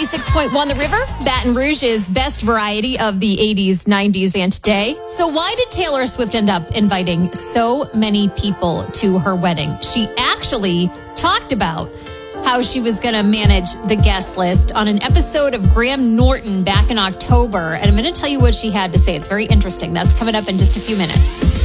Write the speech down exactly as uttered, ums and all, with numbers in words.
ninety-six point one The River, Baton Rouge's best variety of the eighties, nineties, and today. So why did Taylor Swift end up inviting so many people to her wedding? She actually talked about how she was going to manage the guest list on an episode of Graham Norton back in October. And I'm going to tell you what she had to say. It's very interesting. That's coming up in just a few minutes.